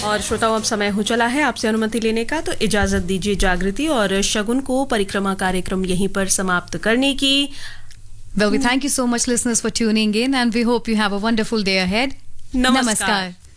और श्रोताओं, अब समय हो चला है आपसे अनुमति लेने का, तो इजाजत दीजिए जागृति और शगुन को परिक्रमा कार्यक्रम यहीं पर समाप्त करने की। Well, we thank you so much, listeners, for tuning in, and we hope you have a wonderful day ahead. नमस्कार।